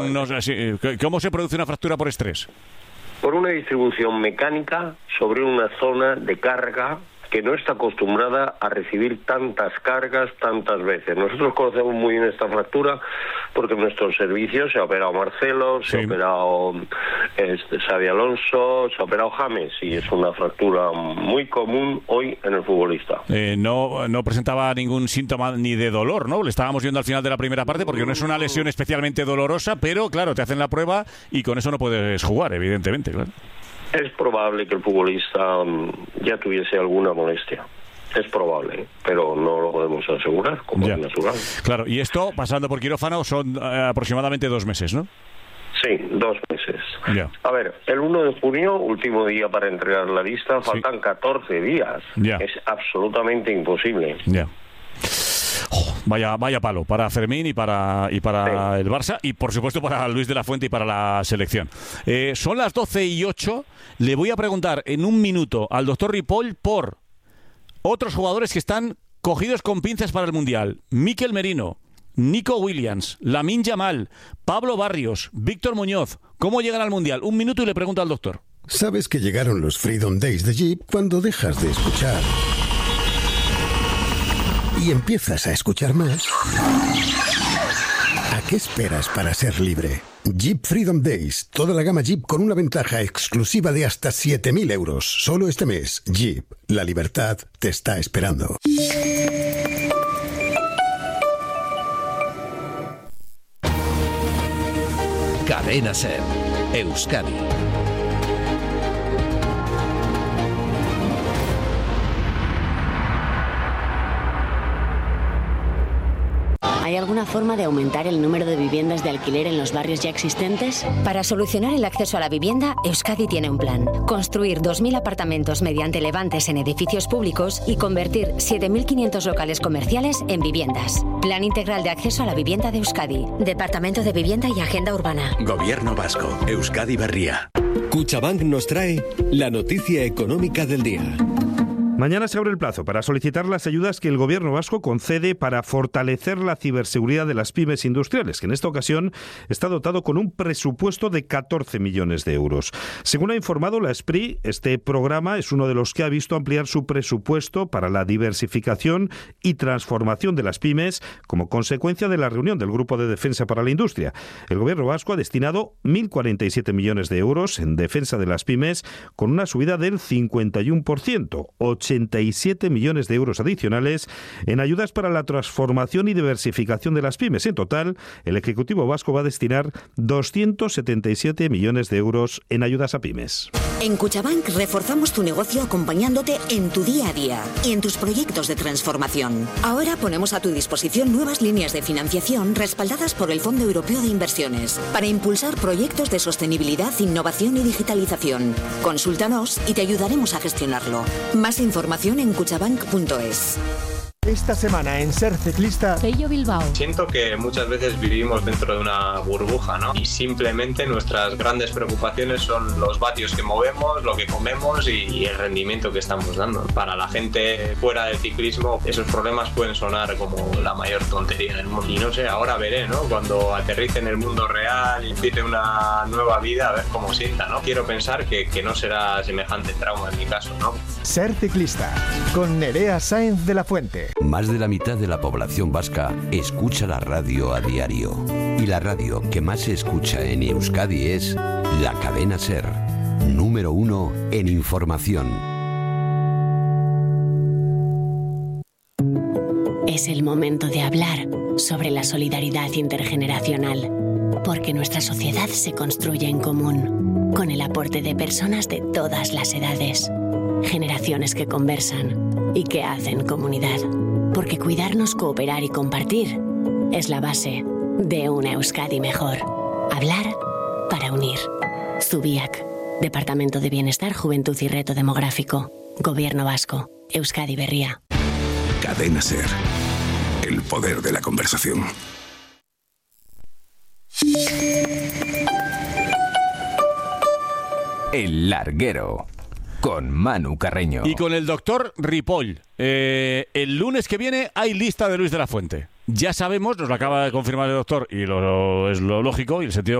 No sé, ¿cómo se produce una fractura por estrés? Por una distribución mecánica sobre una zona de carga que no está acostumbrada a recibir tantas cargas tantas veces. Nosotros conocemos muy bien esta fractura porque en nuestros servicios se ha operado Marcelo, se ha operado Xabi Alonso, se ha operado James, y es una fractura muy común hoy en el futbolista. No presentaba ningún síntoma ni de dolor, ¿no? Le estábamos viendo al final de la primera parte porque no es una lesión especialmente dolorosa, pero claro, te hacen la prueba y con eso no puedes jugar, evidentemente, claro. Es probable que el futbolista ya tuviese alguna molestia. Es probable, pero no lo podemos asegurar como es natural. Claro, y esto, pasando por quirófano, son aproximadamente 2 meses, ¿no? Sí, 2 meses. Ya. A ver, el 1 de junio, último día para entregar la lista, faltan 14 días. Ya. Es absolutamente imposible. Ya. Vaya palo para Fermín y para el Barça, y por supuesto para Luis de la Fuente y para la selección. Son las 12:08. Le voy a preguntar en un minuto al doctor Ripoll por otros jugadores que están cogidos con pinzas para el Mundial. Mikel Merino, Nico Williams, Lamine Yamal, Pablo Barrios, Víctor Muñoz. ¿Cómo llegan al Mundial? Un minuto y le pregunto al doctor. Sabes que llegaron los Freedom Days de Jeep cuando dejas de escuchar y empiezas a escuchar más. ¿A qué esperas para ser libre? Jeep Freedom Days. Toda la gama Jeep con una ventaja exclusiva de hasta 7.000 euros. Solo este mes. Jeep. La libertad te está esperando. Cadena SER. Euskadi. ¿Hay alguna forma de aumentar el número de viviendas de alquiler en los barrios ya existentes? Para solucionar el acceso a la vivienda, Euskadi tiene un plan. Construir 2.000 apartamentos mediante levantes en edificios públicos y convertir 7.500 locales comerciales en viviendas. Plan integral de acceso a la vivienda de Euskadi. Departamento de Vivienda y Agenda Urbana. Gobierno vasco. Euskadi Berria. Cuchabank nos trae la noticia económica del día. Mañana se abre el plazo para solicitar las ayudas que el Gobierno vasco concede para fortalecer la ciberseguridad de las pymes industriales, que en esta ocasión está dotado con un presupuesto de 14 millones de euros. Según ha informado la SPRI, este programa es uno de los que ha visto ampliar su presupuesto para la diversificación y transformación de las pymes como consecuencia de la reunión del Grupo de Defensa para la Industria. El Gobierno vasco ha destinado 1.047 millones de euros en defensa de las pymes, con una subida del 51%, 87 millones de euros adicionales en ayudas para la transformación y diversificación de las pymes. En total, el Ejecutivo vasco va a destinar 277 millones de euros en ayudas a pymes. En Cuchabank reforzamos tu negocio acompañándote en tu día a día y en tus proyectos de transformación. Ahora ponemos a tu disposición nuevas líneas de financiación respaldadas por el Fondo Europeo de Inversiones para impulsar proyectos de sostenibilidad, innovación y digitalización. Consúltanos y te ayudaremos a gestionarlo. Más información en cuchabank.es. Esta semana en Ser Ciclista, Pello Bilbao. Siento que muchas veces vivimos dentro de una burbuja, ¿no? Y simplemente nuestras grandes preocupaciones son los vatios que movemos, lo que comemos y el rendimiento que estamos dando. Para la gente fuera del ciclismo, esos problemas pueden sonar como la mayor tontería del mundo. Y no sé, ahora veré, ¿no? Cuando aterrice en el mundo real y empiece una nueva vida, a ver cómo sienta, ¿no? Quiero pensar que no será semejante trauma en mi caso, ¿no? Ser Ciclista, con Nerea Sáenz de la Fuente. Más de la mitad de la población vasca escucha la radio a diario. Y la radio que más se escucha en Euskadi es la Cadena SER, número 1 en información. Es el momento de hablar sobre la solidaridad intergeneracional, porque nuestra sociedad se construye en común, con el aporte de personas de todas las edades, generaciones que conversan y que hacen comunidad. Porque cuidarnos, cooperar y compartir es la base de una Euskadi mejor. Hablar para unir. Zubiak, Departamento de Bienestar, Juventud y Reto Demográfico. Gobierno vasco. Euskadi Berria. Cadena SER. El poder de la conversación. El Larguero. Con Manu Carreño. Y con el doctor Ripoll. El lunes que viene hay lista de Luis de la Fuente. Ya sabemos, nos lo acaba de confirmar el doctor, y es lo lógico y el sentido